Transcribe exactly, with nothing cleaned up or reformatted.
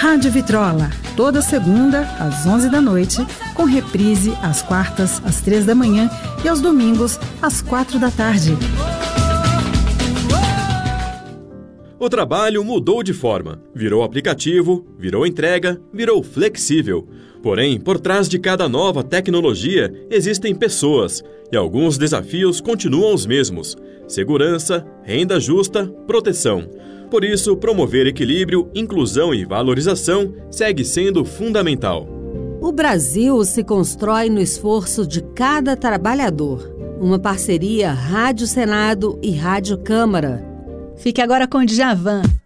Rádio Vitrola, toda segunda às onze da noite, com reprise às quartas às três da manhã e aos domingos às quatro da tarde. O trabalho mudou de forma, virou aplicativo, virou entrega, virou flexível. Porém, por trás de cada nova tecnologia existem pessoas e alguns desafios continuam os mesmos: segurança, renda justa, proteção. Por isso, promover equilíbrio, inclusão e valorização segue sendo fundamental. O Brasil se constrói no esforço de cada trabalhador. Uma parceria Rádio Senado e Rádio Câmara. Fique agora com Djavan,